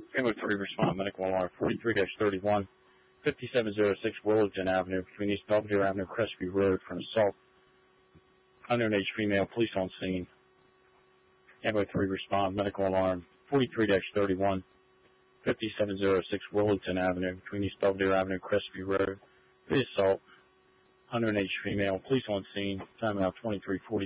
Family 3 respond medical alarm 43-31, 5706 Willowton Avenue between East Belvedere Avenue, Crestview Road for an assault. Underage female, police on scene. Family 3 respond medical alarm 43-31, 5706 Willowton Avenue between East Belvedere Avenue, Crestview Road for the assault. Underage female, police on scene. Time out 23:40.